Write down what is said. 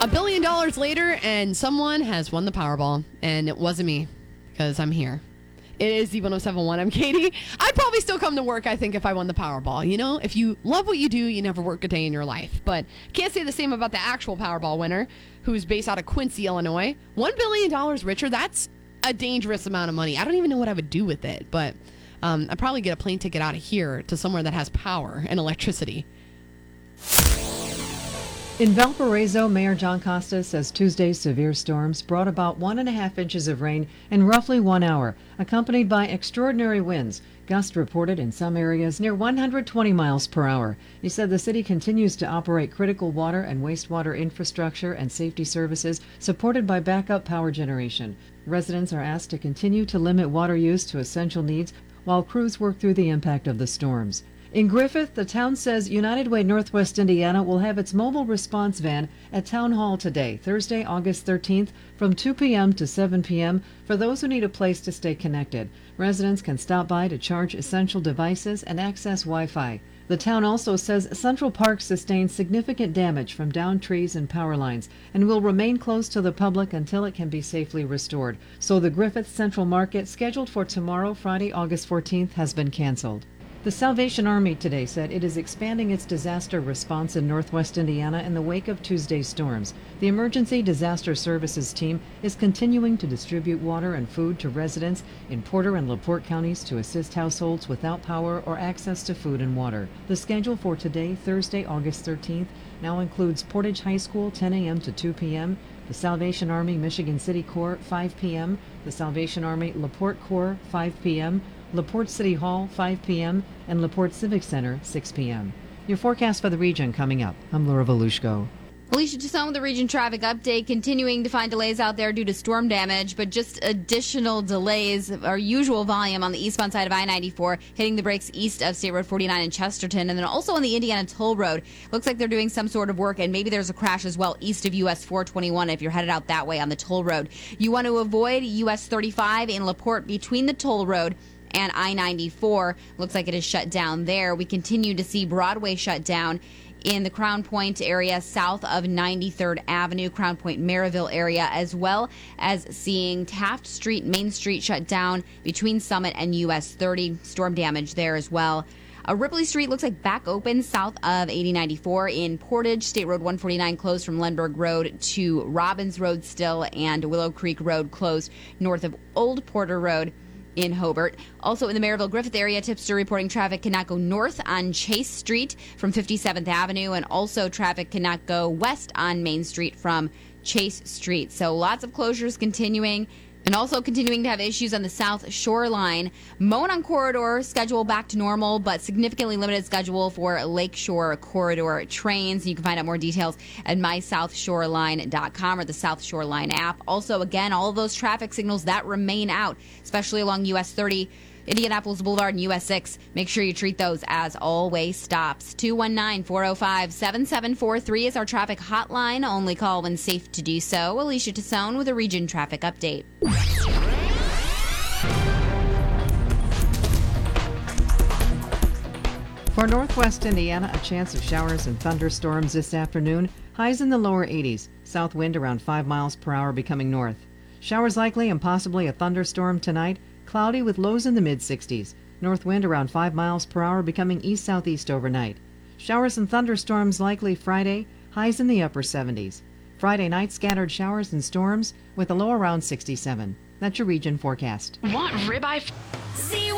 $1 billion later, and someone has won the Powerball, and it wasn't me because I'm here. It is the 107.1. I'm Katie. I'd probably still come to work, I think, if I won the Powerball. You know, if you love what you do, you never work a day in your life. But can't say the same about the actual Powerball winner, who's based out of Quincy, Illinois. $1 billion richer, that's a dangerous amount of money. I don't even know what I would do with it, but I'd probably get a plane ticket out of here to somewhere that has power and electricity. In Valparaiso, Mayor John Costa says Tuesday's severe storms brought about 1.5 inches of rain in roughly 1 hour, accompanied by extraordinary winds. Gusts reported in some areas near 120 miles per hour. He said the city continues to operate critical water and wastewater infrastructure and safety services supported by backup power generation. Residents are asked to continue to limit water use to essential needs while crews work through the impact of the storms. In Griffith, the town says United Way Northwest Indiana will have its mobile response van at Town Hall today, Thursday, August 13th, from 2 p.m. to 7 p.m. for those who need a place to stay connected. Residents can stop by to charge essential devices and access Wi-Fi. The town also says Central Park sustained significant damage from downed trees and power lines and will remain closed to the public until it can be safely restored. So the Griffith Central Market, scheduled for tomorrow, Friday, August 14th, has been canceled. The Salvation Army today said it is expanding its disaster response in northwest Indiana in the wake of Tuesday's storms. The Emergency Disaster Services team is continuing to distribute water and food to residents in Porter and LaPorte counties to assist households without power or access to food and water. The schedule for today, Thursday, August 13th, now includes Portage High School, 10 a.m. to 2 p.m., the Salvation Army Michigan City Corps, 5 p.m., the Salvation Army LaPorte Corps, 5 p.m., LaPorte City Hall, 5 p.m., and LaPorte Civic Center, 6 p.m. Your forecast for the region coming up. I'm Laura Volushko. Alicia Toussaint with the region traffic update. Continuing to find delays out there due to storm damage, but just additional delays. Our usual volume on the eastbound side of I-94, hitting the brakes east of State Road 49 in Chesterton, and then also on the Indiana Toll Road. Looks like they're doing some sort of work, and maybe there's a crash as well east of US 421 if you're headed out that way on the toll road. You want to avoid US 35 in LaPorte between the toll road and I-94. Looks like it is shut down there. We continue to see Broadway shut down in the Crown Point area south of 93rd Avenue, Crown Point, Maryville area, as well as seeing Taft Street, Main Street shut down between Summit and US 30. Storm damage there as well. Ripley Street looks like back open south of 8094 in Portage. State Road 149 closed from Lenberg Road to Robbins Road still, and Willow Creek Road closed north of Old Porter Road in Hobart. Also in the Maryville Griffith area, tipster reporting traffic cannot go north on Chase Street from 57th Avenue, and also traffic cannot go west on Main Street from Chase Street. So lots of closures continuing, and also continuing to have issues on the South Shoreline. Monon Corridor schedule back to normal, but significantly limited schedule for Lakeshore Corridor trains. You can find out more details at mysouthshoreline.com or the South Shoreline app. Also, again, all of those traffic signals that remain out, especially along US 30, Indianapolis Boulevard, and US 6. Make sure you treat those as always stops. 219-405-7743 is our traffic hotline. Only call when safe to do so. Alicia Toussaint with a region traffic update. For northwest Indiana, a chance of showers and thunderstorms this afternoon. Highs in the lower 80s. South wind around 5 miles per hour becoming north. Showers likely and possibly a thunderstorm tonight. Cloudy with lows in the mid-60s. North wind around 5 miles per hour becoming east-southeast overnight. Showers and thunderstorms likely Friday. Highs in the upper 70s. Friday night, scattered showers and storms with a low around 67. That's your region forecast. Want ribeye?